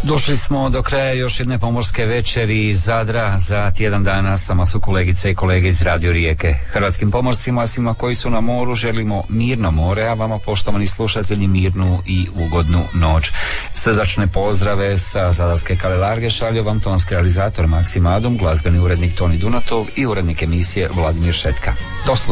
Došli smo do kraja još jedne pomorske večeri iz Zadra. Za tjedan dana sama su kolegice i kolege iz Radio Rijeke. Hrvatskim pomorcima, svima koji su na moru, želimo mirno more, a vama, poštovani slušatelji, mirnu i ugodnu noć. Srdačne pozdrave sa Zadarske Kalelarge šalju vam tonski realizator Maksim Adum, glazbeni urednik Toni Dunatov i urednik emisije Vladimir Šetka. Do